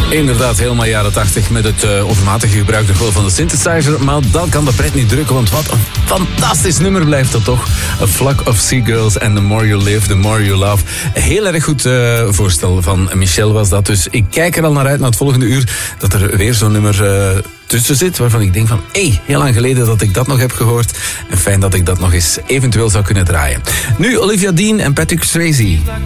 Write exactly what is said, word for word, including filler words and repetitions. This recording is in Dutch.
Inderdaad, helemaal jaren tachtig met het uh, overmatige gebruik nog wel van de synthesizer. Maar dat kan de pret niet drukken, want wat een fantastisch nummer blijft dat toch. A Flock of Seagulls and The More You Live, The More You Love. Heel erg goed uh, voorstel van Michel was dat. Dus ik kijk er al naar uit, naar het volgende uur, dat er weer zo'n nummer uh, tussen zit, waarvan ik denk van, hé, hey, heel lang geleden dat ik dat nog heb gehoord. En fijn dat ik dat nog eens eventueel zou kunnen draaien. Nu Olivia Dean en Patrick Swayze.